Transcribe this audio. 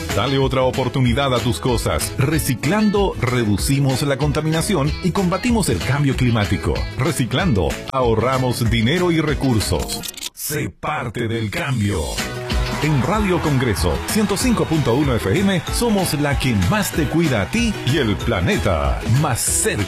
Dale otra oportunidad a tus cosas. Reciclando, reducimos la contaminación y combatimos el cambio climático. Reciclando, ahorramos dinero y recursos. Sé parte del cambio. En Radio Congreso 105.1 FM somos la que más te cuida a ti y el planeta más cerca.